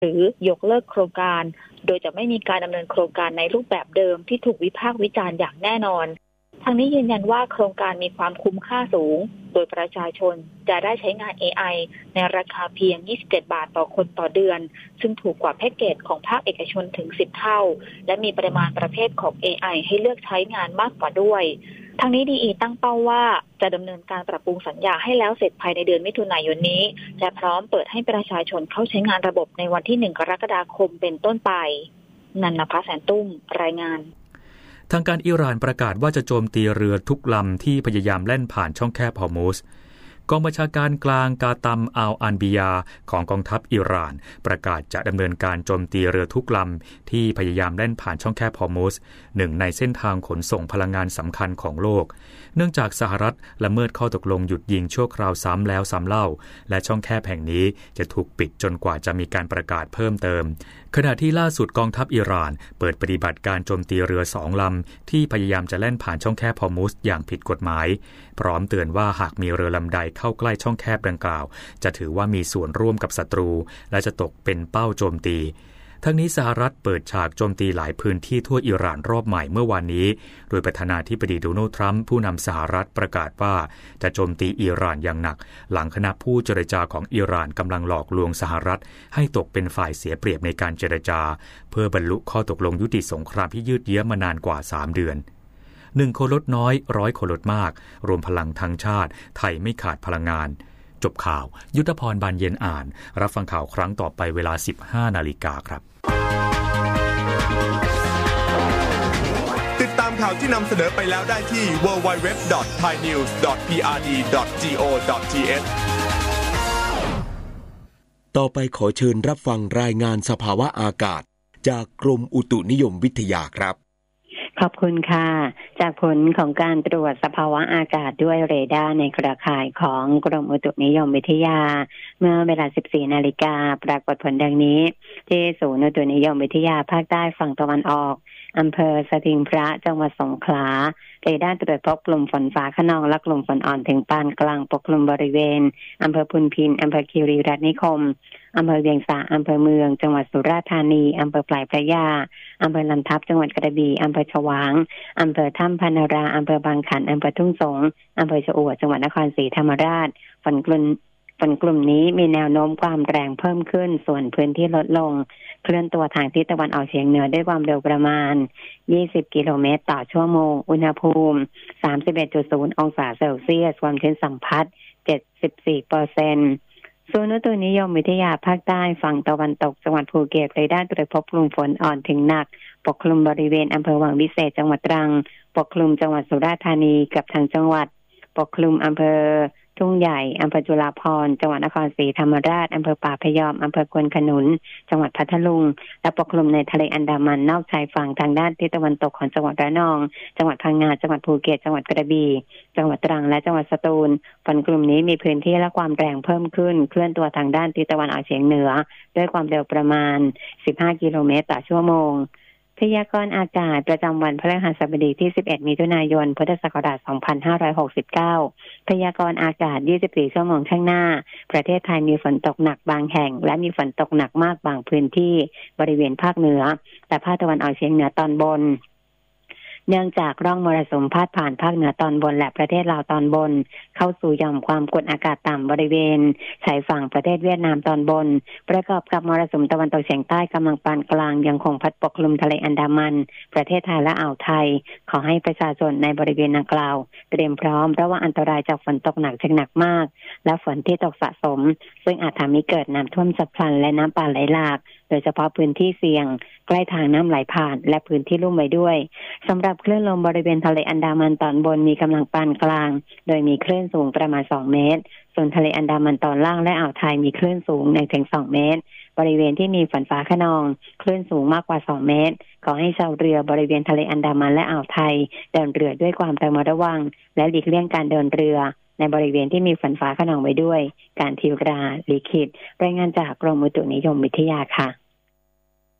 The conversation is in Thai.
หรือยกเลิกโครงการโดยจะไม่มีการดำเนินโครงการในรูปแบบเดิมที่ถูกวิพากษ์วิจารณ์อย่างแน่นอนทางนี้ยืนยันว่าโครงการมีความคุ้มค่าสูงโดยประชาชนจะได้ใช้งาน AI ในราคาเพียง27 บาทต่อคนต่อเดือนซึ่งถูกกว่าแพ็กเกจของภาคเอกชนถึง10เท่าและมีปริมาณประเภทของ AI ให้เลือกใช้งานมากกว่าด้วยทางนี้ดีอีตั้งเป้าว่าจะดำเนินการปรับปรุงสัญญาให้แล้วเสร็จภายในเดือนมิถุนายนนี้และพร้อมเปิดให้ประชาชนเข้าใช้งานระบบในวันที่1 กรกฎาคมเป็นต้นไปนันนภาแสนตุ้มรายงานทางการอิหร่านประกาศว่าจะโจมตีเรือทุกลำที่พยายามแล่นผ่านช่องแคบฮอร์มุซกองบัญชาการกลางกาตัมอัลอันบิยาของกองทัพอิหร่านประกาศจะดำเนินการโจมตีเรือทุกลำที่พยายามแล่นผ่านช่องแคบฮอร์มุซหนึ่งในเส้นทางขนส่งพลังงานสำคัญของโลกเนื่องจากสหรัฐละเมิดข้อตกลงหยุดยิงชั่วคราวซ้ำแล้วซ้ำเล่าและช่องแคบแห่งนี้จะถูกปิดจนกว่าจะมีการประกาศเพิ่มเติมขณะที่ล่าสุดกองทัพอิหร่านเปิดปฏิบัติการโจมตีเรือ2 ลำที่พยายามจะแล่นผ่านช่องแคบฮอร์มุซอย่างผิดกฎหมายพร้อมเตือนว่าหากมีเรือลำใดเข้าใกล้ช่องแคบดังกล่าวจะถือว่ามีส่วนร่วมกับศัตรูและจะตกเป็นเป้าโจมตีทั้งนี้สหรัฐเปิดฉากโจมตีหลายพื้นที่ทั่วอิหร่านรอบใหม่เมื่อวานนี้โดยประธานาธิบดีโดนัลด์ทรัมป์ผู้นำสหรัฐประกาศว่าจะโจมตีอิหร่านอย่างหนักหลังคณะผู้เจรจาของอิหร่านกำลังหลอกลวงสหรัฐให้ตกเป็นฝ่ายเสียเปรียบในการเจรจาเพื่อบรรลุข้อตกลงยุติสงครามที่ยืดเยื้อมานานกว่า3 เดือน1 คนลดน้อย100 คนลดมากรวมพลังทั้งชาติไทยไม่ขาดพลังงานจบข่าวยุทธพรบานเย็นอ่านรับฟังข่าวครั้งต่อไปเวลา 15 นาฬิกาครับติดตามข่าวที่นำเสนอไปแล้วได้ที่ www.thainews.prd.go.th ต่อไปขอเชิญรับฟังรายงานสภาวะอากาศจากกรมอุตุนิยมวิทยาครับขอบคุณค่ะจากผลของการตรวจสภาวะอากาศด้วยเรดาร์ในเครือข่ายของกรมอุตุนิยมวิทยาเมื่อเวลา 14 นาฬิกาปรากฏผลดังนี้ที่ศูนย์อุตุนิยมวิทยาภาคใต้ฝั่งตะวันออกอำเภอสถิงพระจังหวัดสงขลาเรดาร์ตรวจพบกลุ่มฝนฟ้าคะนองและกลุ่มฝนอ่อนถึงปานกลางปกคลุมบริเวณอำเภอพุนพินอำเภอคีรีรัตน์นิคมอำเภอเวียงสาอำเภอเมืองจังหวัดสุราษฎร์ธานีอำเภอปลายพระยาอำเภอลำทับจังหวัดกระบี่อำเภอฉวางอำเภอถ้ำพานาราอำเภอบางขันอำเภอทุ่งสงอำเภอชะอวดจังหวัดนครศรีธรรมราชฝนกลุ่มนี้มีแนวโน้มความแรงเพิ่มขึ้นส่วนพื้นที่ลดลงเคลื่อนตัวทางทิศตะวันออกเฉียงเหนือด้วยความเร็วประมาณ20 กิโลเมตรต่อชั่วโมงอุณหภูมิ 31.0 องศาเซลเซียสความชื้นสัมพัทธ์ 74% ศูนย์อุตุนิยมวิทยาภาคใต้ฝั่งตะวันตกจังหวัดภูเก็ตเรดาร์ตรวจพบกลุ่มฝนอ่อนถึงหนักปกคลุมบริเวณอำเภอวังวิเศษจังหวัดตรังปกคลุมจังหวัดสุราษฎร์ธานีกับทางจังหวัดปกคลุมอำเภอทุ่งใหญ่อำเภอจุฬาภรณ์จังหวัดนครศรีธรรมราชอำเภอป่าพยอมอำเภอควนขนุนจังหวัดพัทลุงและปกคลุมในทะเลอันดามันนอกชายฝั่งทางด้านทิศตะวันตกของจังหวัดระนองจังหวัดพังงาจังหวัดภูเก็ตจังหวัดกระบี่จังหวัดตรังและจังหวัดสตูลฝนกลุ่มนี้มีพื้นที่และความแรงเพิ่มขึ้นเคลื่อนตัวทางด้านทิศตะวันออกเฉียงเหนือด้วยความเร็วประมาณ15 กิโลเมตรต่อชั่วโมงพยากรณ์อากาศประจำวันพฤหัสบดีที่11 มิถุนายนพุทธศักราช 2569 พยากรณ์อากาศ 24 ชั่วโมงข้างหน้าประเทศไทยมีฝนตกหนักบางแห่งและมีฝนตกหนักมากบางพื้นที่บริเวณภาคเหนือและภาคตะวันออกเฉียงเหนือตอนบนเนื่องจากร่องมรสุมพาดผ่านภาคเหนือตอนบนและประเทศลาวตอนบนเข้าสู่หย่อมความกดอากาศต่ำบริเวณชายฝั่งประเทศเวียดนามตอนบนประกอบกับมรสุมตะวันตกเฉียงใต้กำลังปานกลางยังคงพัดปกคลุมทะเลอันดามันประเทศไทยและอ่าวไทยขอให้ประชาชนในบริเวณดังกล่าวเตรียมพร้อมระวังอันตรายจากฝนตกหนักถึงหนักมากและฝนที่ตกสะสมซึ่งอาจทำให้เกิดน้ำท่วมฉับพลันและน้ำป่าไหลหลากโดยเฉพาะพื้นที่เสี่ยงใกล้ทางน้ำไหลผ่านและพื้นที่ลุ่มไว้ด้วยสำหรับคลื่นลมบริเวณทะเลอันดามันตอนบนมีกำลังปานกลางโดยมีคลื่นสูงประมาณ2 เมตรส่วนทะเลอันดามันตอนล่างและอ่าวไทยมีคลื่นสูง 1-2 เมตรบริเวณที่มีฝนฟ้าคะนองคลื่นสูงมากกว่า2 เมตรขอให้ชาวเรือบริเวณทะเลอันดามันและอ่าวไทยเดินเรือด้วยความระมัดระวังและหลีกเลี่ยงการเดินเรือในบริเวณที่มีฝนฟ้าคะนองไว้ด้วยการทิวราลิขิตรายงานจากกรมอุตุนิยมวิทยาค่ะ